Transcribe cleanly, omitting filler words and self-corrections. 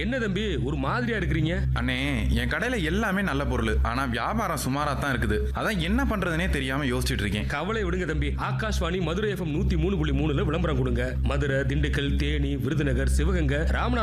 என்ன தம்பி ஒரு மாதிரியா இருக்கிறீங்க? அண்ணே, என் கடையில எல்லாமே நல்ல பொருள். ஆனா வியாபாரம் சுமாரா தான் இருக்குது. அதான் என்ன பண்றதுனே தெரியாம யோசிச்சுட்டு இருக்கேன். கவலை விடுங்க தம்பி. ஆகாஷ்வாணி மதுரை FM 103.3 விளம்பரம் கொடுங்க. மதுரை, திண்டுக்கல், தேனி, விருதுநகர், சிவகங்கை, ராமநாதபுரம்